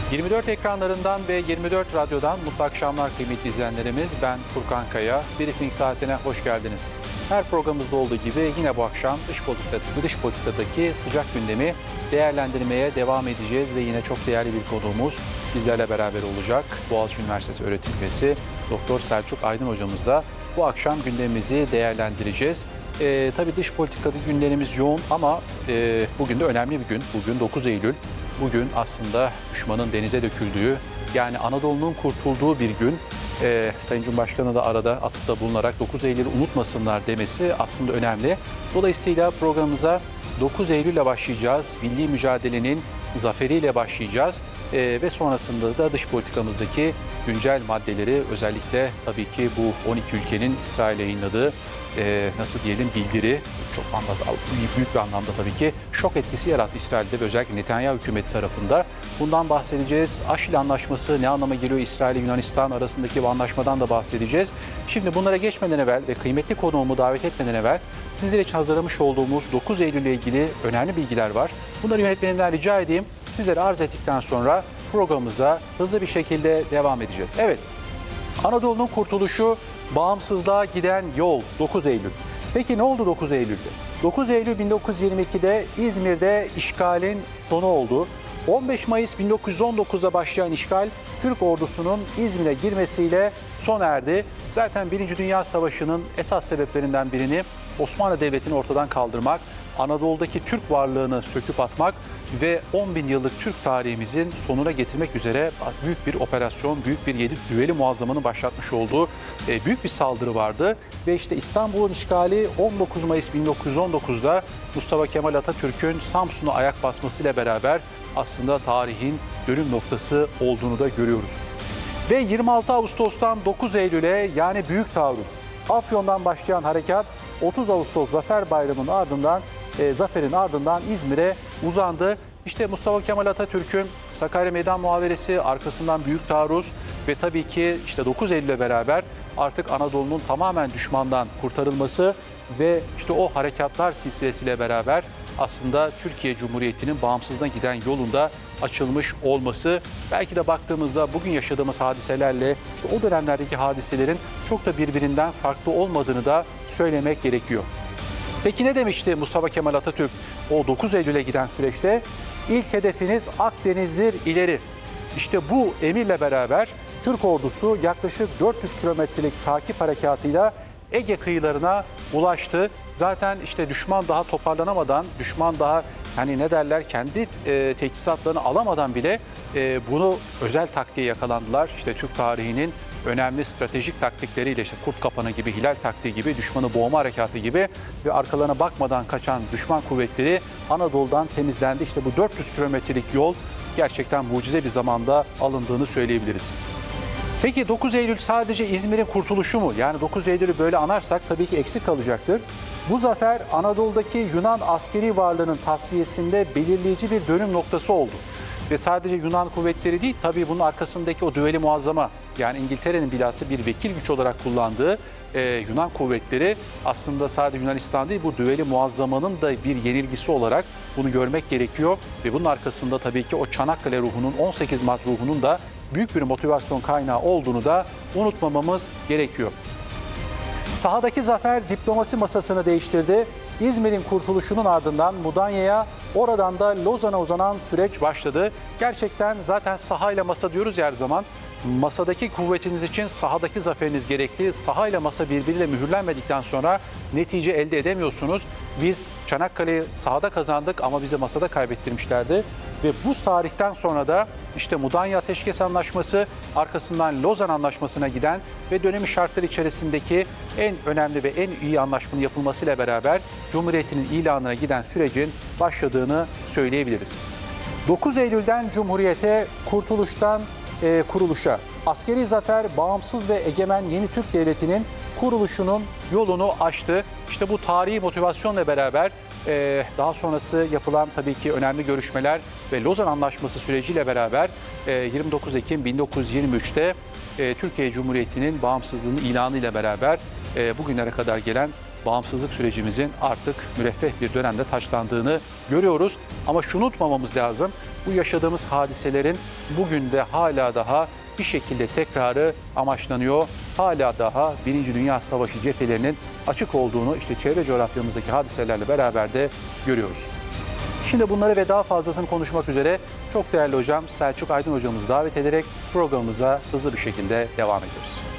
24 ekranlarından ve 24 radyodan mutlu akşamlar kıymetli izleyenlerimiz. Ben Furkan Kaya. Briefing saatine hoş geldiniz. Her programımızda olduğu gibi yine bu akşam dış politikadaki sıcak gündemi değerlendirmeye devam edeceğiz ve yine çok değerli bir konuğumuz bizlerle beraber olacak. Boğaziçi Üniversitesi öğretim üyesi Doktor Selçuk Aydın hocamızla bu akşam gündemimizi değerlendireceğiz. Tabii dış politikada gündemimiz yoğun ama bugün de önemli bir gün. Bugün 9 Eylül. Bugün aslında düşmanın denize döküldüğü, yani Anadolu'nun kurtulduğu bir gün. Sayın Cumhurbaşkanı da arada atıfta bulunarak 9 Eylül'ü unutmasınlar demesi aslında önemli. Dolayısıyla programımıza 9 Eylül'le başlayacağız. Milli mücadelenin zaferiyle başlayacağız. Ve sonrasında da dış politikamızdaki güncel maddeleri, özellikle tabii ki bu 12 ülkenin İsrail'e yayınladığı bildiri, çok büyük bir anlamda tabii ki şok etkisi yarattı İsrail'de ve özellikle Netanyahu hükümeti tarafında. Bundan bahsedeceğiz. Aşil Anlaşması ne anlama geliyor, İsrail ile Yunanistan arasındaki bu anlaşmadan da bahsedeceğiz. Şimdi bunlara geçmeden evvel ve kıymetli konuğumu davet etmeden evvel sizler için hazırlamış olduğumuz 9 Eylül ile ilgili önemli bilgiler var. Bunları yönetmenimden rica edeyim. Sizlere arz ettikten sonra programımıza hızlı bir şekilde devam edeceğiz. Evet, Anadolu'nun kurtuluşu, bağımsızlığa giden yol 9 Eylül. Peki ne oldu 9 Eylül'de? 9 Eylül 1922'de İzmir'de işgalin sonu oldu. 15 Mayıs 1919'da başlayan işgal, Türk ordusunun İzmir'e girmesiyle sona erdi. Zaten Birinci Dünya Savaşı'nın esas sebeplerinden birini Osmanlı Devleti'ni ortadan kaldırmak, Anadolu'daki Türk varlığını söküp atmak ve 10 bin yıllık Türk tarihimizin sonuna getirmek üzere büyük bir operasyon, büyük bir düveli muazzamının başlatmış olduğu büyük bir saldırı vardı. Ve işte İstanbul'un işgali 19 Mayıs 1919'da Mustafa Kemal Atatürk'ün Samsun'a ayak basmasıyla beraber aslında tarihin dönüm noktası olduğunu da görüyoruz. Ve 26 Ağustos'tan 9 Eylül'e, yani Büyük Taarruz, Afyon'dan başlayan harekat 30 Ağustos Zafer Bayramı'nın ardından zaferin ardından İzmir'e uzandı. İşte Mustafa Kemal Atatürk'ün Sakarya Meydan Muhaberesi, arkasından Büyük Taarruz ve tabii ki işte 9 Eylül'le beraber artık Anadolu'nun tamamen düşmandan kurtarılması ve işte o harekatlar silsilesiyle beraber aslında Türkiye Cumhuriyeti'nin bağımsızlığına giden yolunda açılmış olması, belki de baktığımızda bugün yaşadığımız hadiselerle işte o dönemlerdeki hadiselerin çok da birbirinden farklı olmadığını da söylemek gerekiyor. Peki ne demişti Mustafa Kemal Atatürk o 9 Eylül'e giden süreçte? İlk hedefiniz Akdeniz'dir, ileri. İşte bu emirle beraber Türk ordusu yaklaşık 400 kilometrelik takip harekatıyla Ege kıyılarına ulaştı. Zaten işte düşman daha toparlanamadan, düşman daha kendi teçhizatlarını alamadan bile bunu özel taktiğe yakalandılar. İşte Türk tarihinin önemli stratejik taktikleriyle, işte Kurt Kapanı gibi, Hilal taktiği gibi, düşmanı boğma harekatı gibi ve arkalarına bakmadan kaçan düşman kuvvetleri Anadolu'dan temizlendi. İşte bu 400 kilometrelik yol gerçekten mucize bir zamanda alındığını söyleyebiliriz. Peki 9 Eylül sadece İzmir'in kurtuluşu mu? Yani 9 Eylül'ü böyle anarsak tabii ki eksik kalacaktır. Bu zafer Anadolu'daki Yunan askeri varlığının tasfiyesinde belirleyici bir dönüm noktası oldu. Ve sadece Yunan kuvvetleri değil, tabii bunun arkasındaki o düveli muazzama, yani İngiltere'nin bilhassa bir vekil güç olarak kullandığı Yunan kuvvetleri aslında sadece Yunanistan değil, bu düveli muazzamanın da bir yenilgisi olarak bunu görmek gerekiyor. Ve bunun arkasında tabii ki o Çanakkale ruhunun, 18 Mart ruhunun da büyük bir motivasyon kaynağı olduğunu da unutmamamız gerekiyor. Sahadaki zafer diplomasi masasını değiştirdi. İzmir'in kurtuluşunun ardından Mudanya'ya, oradan da Lozan'a uzanan süreç başladı. Gerçekten zaten sahayla masa diyoruz ya her zaman. Masadaki kuvvetiniz için sahadaki zaferiniz gerekli. Sahayla masa birbiriyle mühürlenmedikten sonra netice elde edemiyorsunuz. Biz Çanakkale'yi sahada kazandık ama bize masada kaybettirmişlerdi. Ve bu tarihten sonra da işte Mudanya Ateşkes Anlaşması, arkasından Lozan Anlaşması'na giden ve dönemi şartları içerisindeki en önemli ve en iyi anlaşmanın yapılmasıyla beraber Cumhuriyet'in ilanına giden sürecin başladığını söyleyebiliriz. 9 Eylül'den Cumhuriyet'e, kurtuluştan kuruluşa, askeri zafer, bağımsız ve egemen yeni Türk Devleti'nin kuruluşunun yolunu açtı. İşte bu tarihi motivasyonla beraber daha sonrası yapılan tabii ki önemli görüşmeler ve Lozan Anlaşması süreciyle beraber 29 Ekim 1923'te Türkiye Cumhuriyeti'nin bağımsızlığının ilanıyla beraber bugünlere kadar gelen bağımsızlık sürecimizin artık müreffeh bir dönemde taçlandığını görüyoruz. Ama şunu unutmamamız lazım. bu yaşadığımız hadiselerin bugün de hala daha bir şekilde tekrarı amaçlanıyor. Hala daha Birinci Dünya Savaşı cephelerinin açık olduğunu işte çevre coğrafyamızdaki hadiselerle beraber de görüyoruz. Şimdi bunları ve daha fazlasını konuşmak üzere çok değerli hocam Selçuk Aydın hocamızı davet ederek programımıza hızlı bir şekilde devam ediyoruz.